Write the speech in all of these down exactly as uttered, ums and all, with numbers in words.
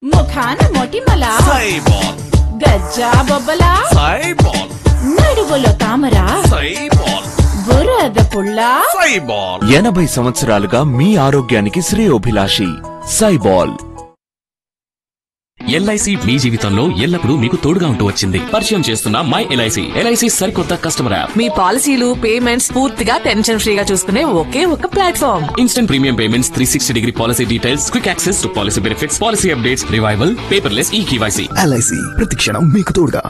ముఖాన మొటిమల సైబాల్, గజ్జా బొబ్బల సైబాల్, నడువులో తామర సైబాల్, బురద పుల్ల సైబాల్. ఎనభై సంవత్సరాలుగా మీ ఆరోగ్యానికి శ్రేయోభిలాషి సైబాల్. ఎల్ఐసి మీ జీవితంలో ఎల్లప్పుడూ మీకు తోడుగా ఉంటూ వచ్చింది. పరిచయం చేస్తున్న మై ఎల్ఐసి ఎల్ఐసి సరికొత్త కస్టమర్ యాప్. మీ పాలసీలు పేమెంట్స్ పూర్తిగా టెన్షన్ ఫ్రీగా చూసుకునే ఒకే ఒక platform. Instant premium payments, three sixty degree policy details, quick access to policy benefits, policy updates, revival, paperless ఈ కేవైసీ. ఎల్ఐసి ప్రతిక్షణం మీకు తోడుగా.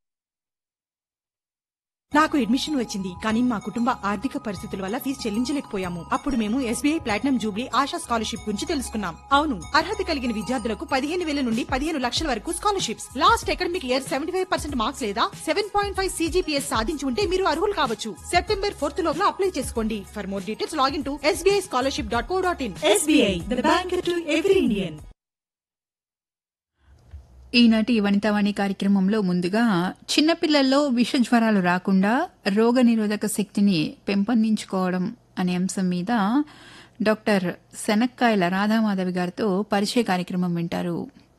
నాకు అడ్మిషన్ వచ్చింది, కానీ మా కుటుంబ ఆర్థిక పరిస్థితుల వల్ల ఫీజు చెల్లించలేకపోయాము. అప్పుడు మేము SBI platinum Jubilee ASHA scholarship గురించి తెలుసుకున్నాం. అవును, అర్హత కలిగిన విద్యార్థులకు పదిహేను వేల నుండి పదిహేను లక్షల వరకు scholarships. Last academic year seventy five percent marks లేదా సెవెన్ పాయింట్ ఫైవ్ సీజీపీఎస్ సాధించి ఉంటే మీరు అర్హులు కావచ్చు. సెప్టెంబర్ ఫోర్త్ లోపల అప్లై చేసుకోండి. For more details login to SBI scholarship dot co dot in. SBI the bank to every Indian. ఈనాటి వనితావాణి కార్యక్రమంలో ముందుగా చిన్నపిల్లల్లో విష జ్వరాలు రాకుండా రోగ నిరోధక శక్తిని పెంపొందించుకోవడం అనే అంశం మీద డాక్టర్ శనక్కాయల రాధామాధవి గారితో పరిచయ కార్యక్రమం వింటారు.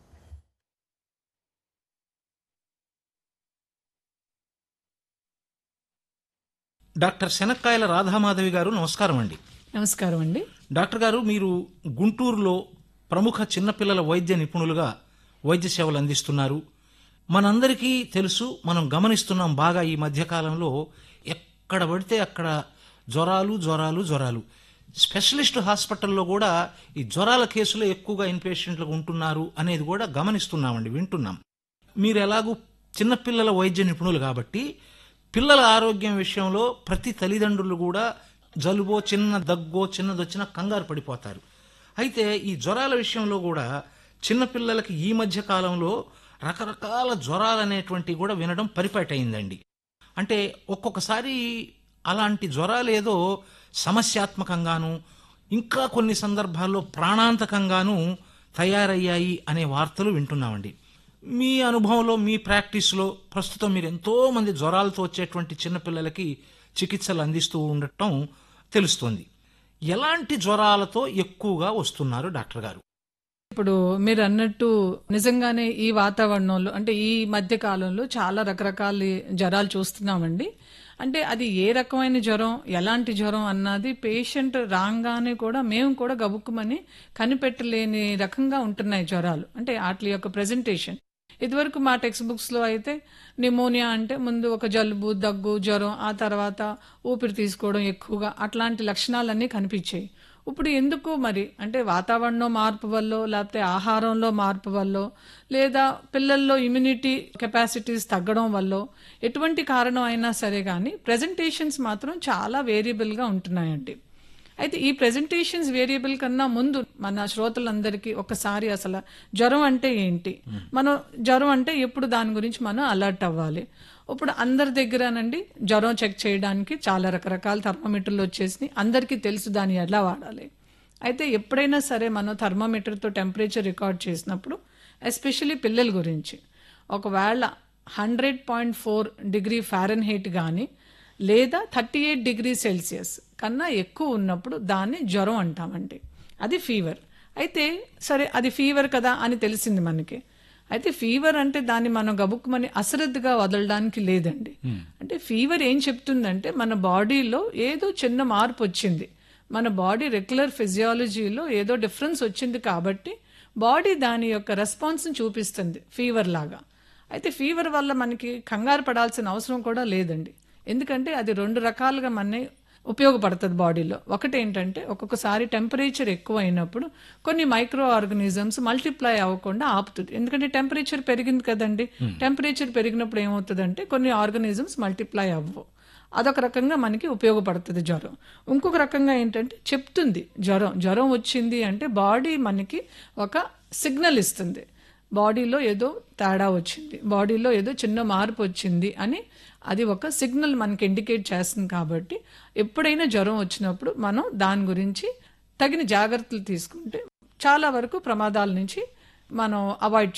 డాక్టర్ శనక్కాయల రాధామాధవి గారు నమస్కారం అండి. నమస్కారం అండి. డాక్టర్ గారు, మీరు గుంటూరులో ప్రముఖ చిన్నపిల్లల వైద్య నిపుణులుగా వైద్య సేవలు అందిస్తున్నారు. మనందరికీ తెలుసు, మనం గమనిస్తున్నాం బాగా ఈ మధ్యకాలంలో ఎక్కడ పడితే అక్కడ జ్వరాలు జ్వరాలు జ్వరాలు. స్పెషలిస్ట్ హాస్పిటల్లో కూడా ఈ జ్వరాల కేసులు ఎక్కువగా ఇన్పేషెంట్లు ఉంటున్నారు అనేది కూడా గమనిస్తున్నామండి, వింటున్నాం. మీరు ఎలాగూ చిన్నపిల్లల వైద్య నిపుణులు కాబట్టి పిల్లల ఆరోగ్యం విషయంలో ప్రతి తల్లిదండ్రులు కూడా జలుబో చిన్న దగ్గో చిన్నదొచ్చినా కంగారు పడిపోతారు. అయితే ఈ జ్వరాల విషయంలో కూడా చిన్నపిల్లలకి ఈ మధ్య కాలంలో రకరకాల జ్వరాలు అనేటువంటివి కూడా వినడం పరిపాటైందండి. అంటే ఒక్కొక్కసారి అలాంటి జ్వరాలు ఏదో సమస్యాత్మకంగాను, ఇంకా కొన్ని సందర్భాల్లో ప్రాణాంతకంగాను తయారయ్యాయి అనే వార్తలు వింటున్నామండి. మీ అనుభవంలో, మీ ప్రాక్టీస్లో ప్రస్తుతం మీరు ఎంతో మంది జ్వరాలతో వచ్చేటువంటి చిన్నపిల్లలకి చికిత్సలు అందిస్తూ ఉండటం తెలుస్తోంది. ఎలాంటి జ్వరాలతో ఎక్కువగా వస్తున్నారు డాక్టర్ గారు? ఇప్పుడు మీరు అన్నట్టు నిజంగానే ఈ వాతావరణంలో అంటే ఈ మధ్య కాలంలో చాలా రకరకాల జ్వరాలు చూస్తున్నామండి. అంటే అది ఏ రకమైన జ్వరం, ఎలాంటి జ్వరం అన్నది పేషెంట్ రాగానే కూడా మేము కూడా గబుక్కుమని కనిపెట్టలేని రకంగా ఉంటున్నాయి జ్వరాలు. అంటే వాటి యొక్క ప్రెజెంటేషన్ ఇదివరకు మా టెక్స్ట్ బుక్స్ లో అయితే నిమోనియా అంటే ముందు ఒక జలుబు, దగ్గు, జ్వరం, ఆ తర్వాత ఊపిరి తీసుకోవడం ఎక్కువగా, అట్లాంటి లక్షణాలన్నీ కనిపించాయి. ఇప్పుడు ఎందుకు మరి అంటే వాతావరణం మార్పు వల్ల, లేకపోతే ఆహారంలో మార్పు వల్ల, లేదా పిల్లల్లో ఇమ్యూనిటీ కెపాసిటీస్ తగ్గడం వల్ల, ఎటువంటి కారణం అయినా సరే కానీ ప్రెజెంటేషన్స్ మాత్రం చాలా వేరియబుల్గా ఉంటున్నాయండి. అయితే ఈ ప్రెజెంటేషన్స్ వేరియబుల్ కన్నా ముందు మన శ్రోతలందరికీ ఒకసారి అసలు జ్వరం అంటే ఏంటి, మనం జ్వరం అంటే ఎప్పుడు దాని గురించి మనం అలర్ట్ అవ్వాలి. ఇప్పుడు అందరి దగ్గరనండి జ్వరం చెక్ చేయడానికి చాలా రకరకాల థర్మోమీటర్లు వచ్చేసి అందరికీ తెలుసు దాన్ని ఎలా వాడాలి. అయితే ఎప్పుడైనా సరే మనం థర్మోమీటర్తో టెంపరేచర్ రికార్డ్ చేసినప్పుడు ఎస్పెషల్లీ పిల్లల గురించి ఒకవేళ hundred point four degree Fahrenheit కానీ లేదా థర్టీ ఎయిట్ డిగ్రీ సెల్సియస్ కన్నా ఎక్కువ ఉన్నప్పుడు దాన్ని జ్వరం అంటామండి. అది ఫీవర్. అయితే సరే అది ఫీవర్ కదా అని తెలిసింది మనకి. అయితే ఫీవర్ అంటే దాన్ని మనం గబుక్కుమని అశ్రద్ధగా వదలడానికి లేదండి. అంటే ఫీవర్ ఏం చెప్తుందంటే మన బాడీలో ఏదో చిన్న మార్పు వచ్చింది, మన బాడీ రెగ్యులర్ ఫిజియాలజీలో ఏదో డిఫరెన్స్ వచ్చింది కాబట్టి బాడీ దాని యొక్క రెస్పాన్స్ని చూపిస్తుంది ఫీవర్ లాగా. అయితే ఫీవర్ వల్ల మనకి కంగారు పడాల్సిన అవసరం కూడా లేదండి. ఎందుకంటే అది రెండు రకాలుగా మన ఉపయోగపడుతుంది బాడీలో. ఒకటి ఏంటంటే ఒక్కొక్కసారి టెంపరేచర్ ఎక్కువ అయినప్పుడు కొన్ని మైక్రో ఆర్గనిజమ్స్ మల్టిప్లై అవ్వకుండా ఆపుతుంది. ఎందుకంటే టెంపరేచర్ పెరిగింది కదండి, టెంపరేచర్ పెరిగినప్పుడు ఏమవుతుందంటే కొన్ని ఆర్గనిజమ్స్ మల్టిప్లై అవ్వవు. అదొక రకంగా మనకి ఉపయోగపడుతుంది జ్వరం. ఇంకొక రకంగా ఏంటంటే చెప్తుంది జ్వరం జ్వరం వచ్చింది అంటే బాడీ మనకి ఒక సిగ్నల్ ఇస్తుంది, బాడీలో ఏదో తేడా వచ్చింది, బాడీలో ఏదో చిన్న మార్పు వచ్చింది అని అది ఒక సిగ్నల్ మనకి ఇండికేట్ చేస్తుంది. కాబట్టి ఎప్పుడైనా జ్వరం వచ్చినప్పుడు మనం దాని గురించి తగిన జాగ్రత్తలు తీసుకుంటే చాలా వరకు ప్రమాదాల నుంచి మనం అవాయిడ్